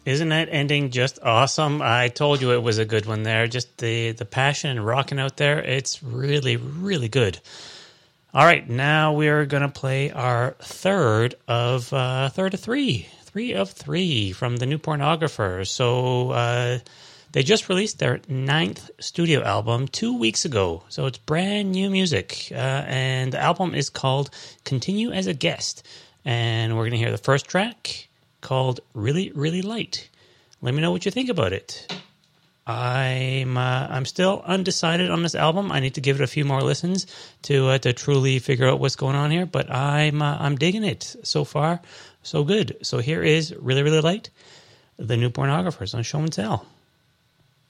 Isn't that ending just awesome? I told you it was a good one there. Just the passion and rocking out there. It's really, really good. All right, now we're going to play our third of three. 3 of 3 from the New Pornographer. So they just released their 9th studio album 2 weeks ago. So it's brand new music. And the album is called Continue as a Guest. And we're going to hear the first track called Really, Really Light. Let me know what you think about it. I'm still undecided on this album. I need to give it a few more listens to truly figure out what's going on here. But I'm digging it so far, so good. So here is Really, Really Light, the New Pornographers on Show and Tell.